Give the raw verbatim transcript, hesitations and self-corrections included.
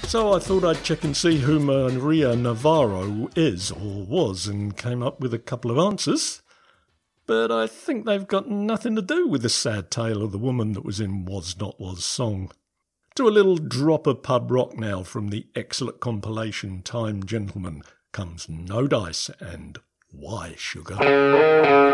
So I thought I'd check and see who Maria Navarro is or was, and came up with a couple of answers. But I think they've got nothing to do with the sad tale of the woman that was in Was Not Was song. To a little drop of pub rock now from the excellent compilation Time Gentleman comes No Dice and Why Sugar?